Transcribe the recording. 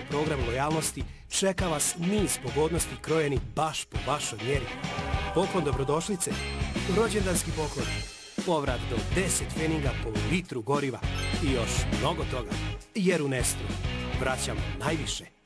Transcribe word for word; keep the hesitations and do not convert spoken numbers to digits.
program lojalnosti čeka vas niz pogodnosti krojeni baš po vašoj mjeri. Poklon dobrodošlice, rođendanski poklon, povrat do deset pfeninga po litru goriva i još mnogo toga. Jer u Nestru vraćamo najviše.